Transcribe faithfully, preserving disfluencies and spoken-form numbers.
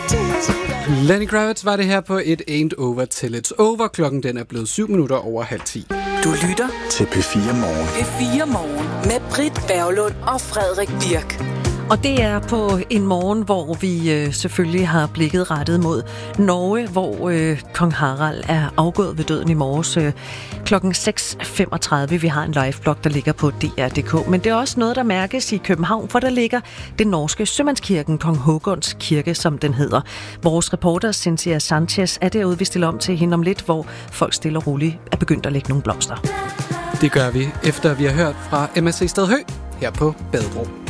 Lenny Kravitz var det her på It Ain't Over Till It's Over. Klokken den er blevet syv minutter over halv ti. Du lytter til P fire Morgen. P fire Morgen med Britt Berglund og Frederik Birk. Og det er på en morgen, hvor vi øh, selvfølgelig har blikket rettet mod Norge, hvor øh, kong Harald er afgået ved døden i morges øh, klokken seks femogtredive. Vi har en liveblog, der ligger på D R punktum D K. Men det er også noget, der mærkes i København, for der ligger den norske sømandskirken, Kong Håkons Kirke, som den hedder. Vores reporter Cynthia Sanchez er derude, vi stiller om til hende om lidt, hvor folk stille og roligt er begyndt at lægge nogle blomster. Det gør vi, efter vi har hørt fra M S C Stadhøj her på Badebro.